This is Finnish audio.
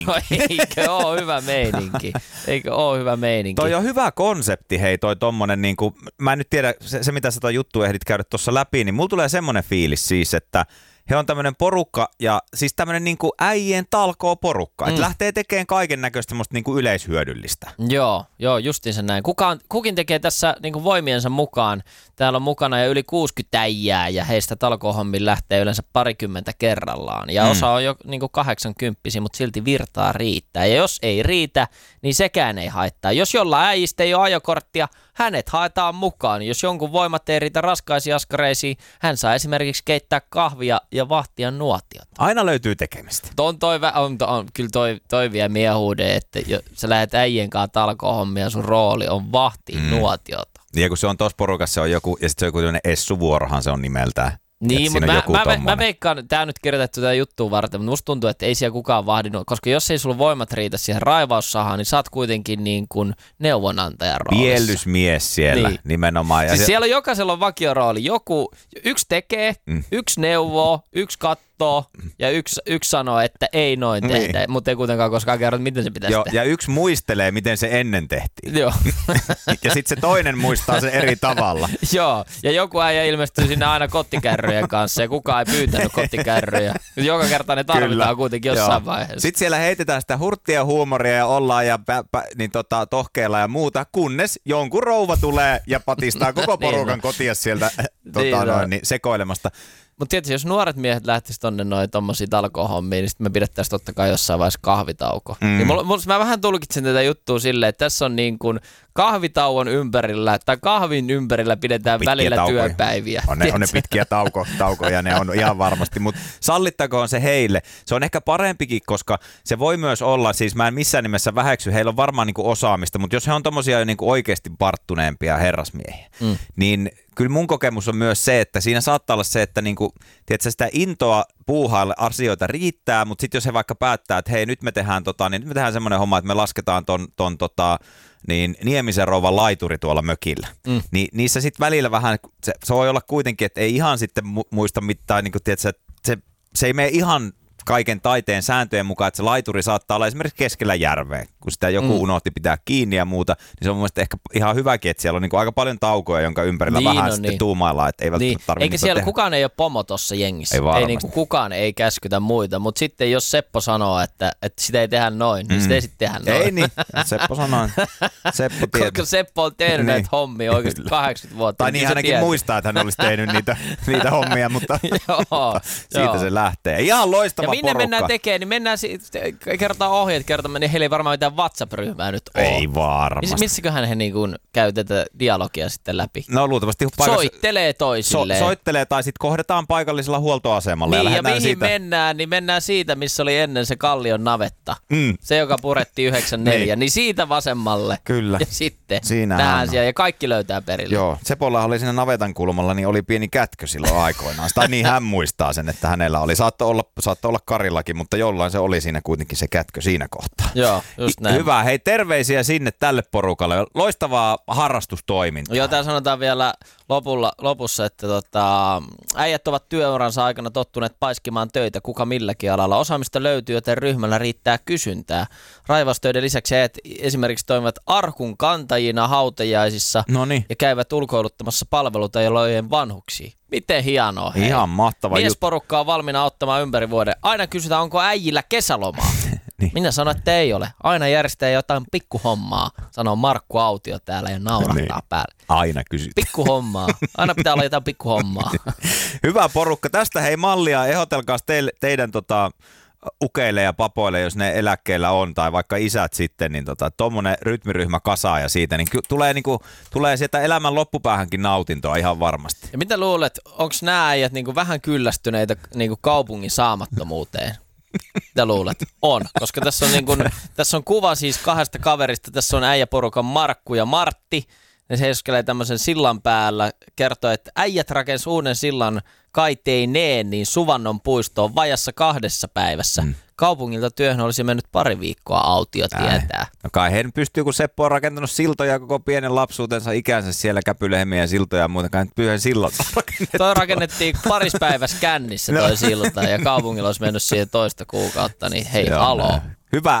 No eikö oo hyvä meininki? Eikö oo hyvä meininki? Toi on hyvä konsepti, hei, toi tommonen niinku, mä en nyt tiedä, se mitä sä toi juttu ehdit käydä tuossa läpi, niin mulla tulee semmonen fiilis siis, että he on tämmönen porukka ja siis tämmönen niinku äijien talkoo porukka, että lähtee tekemään kaiken näköistä semmoista niinku yleishyödyllistä. Joo, justiinsa näin. Kukin tekee tässä niinku voimiensa mukaan. Täällä on mukana jo yli 60 äijää ja heistä talkoohommiin lähtee yleensä parikymmentä kerrallaan. Ja osa on jo niinku 80, mutta silti virtaa riittää. Ja jos ei riitä, niin sekään ei haittaa. Jos jollain äijistä ei ole ajokorttia, hänet haetaan mukaan. Jos jonkun voimat ei riitä raskaisiin askareisiin, hän saa esimerkiksi keittää kahvia ja vahtia nuotiota. Aina löytyy tekemistä. Kyllä toi vie miehuuden, että sä lähdet äijien kanssa talkoohommia, sun rooli on vahtia nuotiota. Ja kun se on tuossa porukassa, se on joku, ja sitten se on joku tämmöinen Essu-vuorohan se on nimeltään. Niin, mutta mä veikkaan, tää on nyt kirjoitettu tätä juttua varten, mutta musta tuntuu, että ei siellä kukaan vahdinut, koska jos ei sulla voimat riitä siihen raivaussahaan, niin sä oot kuitenkin niin kuin neuvonantajan roolissa. Piellysmies siellä nimenomaan. Siis siellä on jokaisella on vakiorooli. Yksi tekee, yksi neuvoo, yksi katsoo ja yksi sanoo, että ei noin tehdä, mutta ei kuitenkaan koskaan kerro, miten se pitäisi tehdä. Ja yksi muistelee, miten se ennen tehtiin. Joo. Ja sitten se toinen muistaa se eri tavalla. Joo, ja joku äijä ilmestyy sinne aina kottikärryjen kanssa ja kukaan ei pyytänyt kottikärryjä. Joka kerta ne tarvitaan kuitenkin jossain vaiheessa. Sitten siellä heitetään sitä hurttia huumoria ja ollaan ja tohkeilla ja muuta, kunnes jonkun rouva tulee ja patistaa koko porukan kotia sieltä sekoilemasta. Mutta tietysti jos nuoret miehet lähtisivät tonne noin tommosia talkoohommiin, niin sitten me pidettäisiin totta kai jossain vaiheessa kahvitauko. Niin mä vähän tulkitsen tätä juttua silleen, että tässä on niin kuin kahvitauon ympärillä tai kahvin ympärillä pidetään välillä taukoja. Työpäiviä. On ne pitkiä taukoja, ne on ihan varmasti, mutta sallittakoon se heille. Se on ehkä parempikin, koska se voi myös olla, siis mä en missään nimessä väheksy, heillä on varmaan niinku osaamista, mutta jos he on tommosia niinku oikeasti parttuneempia herrasmiehiä, niin kyllä mun kokemus on myös se, että siinä saattaa olla se, että niinku, tiedätkö, sitä intoa puuhaille asioita riittää, mutta sitten jos he vaikka päättää, että hei nyt me tehdään semmoinen homma, että me lasketaan ton Niemisen rouvan laituri tuolla mökillä. Niin niissä sitten välillä vähän, se voi olla kuitenkin, että ei ihan sitten muista mitään, niin kuin, tiedätkö, se ei mene ihan kaiken taiteen sääntöjen mukaan, että se laituri saattaa olla esimerkiksi keskellä järveä, kun sitä joku unohti pitää kiinni ja muuta, niin se on mun mielestä ehkä ihan hyväkin, että siellä on niin kuin aika paljon taukoja, jonka ympärillä vähän sitten tuumaillaan, että ei välttämättä tarvitse eikä siellä kukaan ei ole pomo tossa jengissä, ei niin kuin kukaan ei käskytä muita, mutta sitten jos Seppo sanoo, että sitä ei tehdä noin, niin sitä ei sitten tehdä noin. Ei niin, Seppo sanoo, Seppo tietää. Koska Seppo on tehnyt näitä hommia oikeasti 80 vuotta. Tai niin hänenkin muistaa, että hän olisi tehnyt niitä hommia, mutta siitä se lähtee. Ihan loistava minne mennään tekemään, niin mennään kertaa ohjeet kertomaan, niin heillä ei varmaan mitään WhatsApp-ryhmää nyt ole. Ei varmasti. Missäköhän he niin kuin käy tätä dialogia sitten läpi? No luultavasti soittelee toisilleen. Soittelee tai sitten kohdataan paikallisella huoltoasemalla. Niin, ja mihin siitä mennään, niin mennään siitä, missä oli ennen se Kallion navetta. Se, joka purettiin 94, niin siitä vasemmalle. Kyllä. Ja sitten nähdään siellä ja kaikki löytää perille. Joo, Sepolla oli siinä navetan kulmalla, niin oli pieni kätkö silloin aikoinaan. Tai niin hän muistaa sen, että hänellä oli. Saattoi olla Karillakin, mutta jollain se oli siinä kuitenkin se kätkö siinä kohtaa. Joo, just näin. Hyvä, hei terveisiä sinne tälle porukalle. Loistavaa harrastustoimintaa. Joo, tää sanotaan vielä lopussa, että äijät ovat työuransa aikana tottuneet paiskimaan töitä kuka milläkin alalla. Osaamista löytyy, joten ryhmällä riittää kysyntää. Raivastöiden lisäksi äijät esimerkiksi toimivat arkun kantajina hautajaisissa ja käyvät ulkoiluttamassa palvelutalojen vanhuksia. Miten hienoa, hei. Ihan mahtava juttu. Miesporukka on valmiina auttamaan ympäri vuoden. Aina kysytään, onko äijillä kesälomaa. Niin. Minä sanon, että ei ole. Aina järjestää jotain pikkuhommaa, sanoo Markku Autio täällä ja naurahtaa päälle. Aina kysytään. Pikkuhommaa. Aina pitää olla jotain pikkuhommaa. Hyvä porukka. Tästä hei mallia. Ehdotelkaas teidän ukeille ja papoille, jos ne eläkkeellä on, tai vaikka isät sitten, niin tommonen rytmiryhmä kasaa ja siitä, niin tulee sieltä elämän loppupäähänkin nautintoa ihan varmasti. Ja mitä luulet, onko nämä äijät vähän kyllästyneitä kaupungin saamattomuuteen? Mitä luulet? On, koska tässä on kuva siis kahdesta kaverista, tässä on äijäporukan Markku ja Martti, ne seiskelee tämmöisen sillan päällä, kertoo, että äijät rakensi uuden sillan Kaiteineen, niin Suvannon puistoon vajassa 2 päivässä. kaupungilta työhön olisi mennyt pari viikkoa autio tietää. No kai he pystyy, kun Seppo on rakentanut siltoja koko pienen lapsuutensa ikänsä siellä Käpylehmiä siltoja ja muuta. Kai nyt pyhän sillat rakennettu. Toi rakennettiin paris päivässä kännissä toi silta ja kaupungilla olisi mennyt siihen toista kuukautta, niin hei, haloo. Hyvä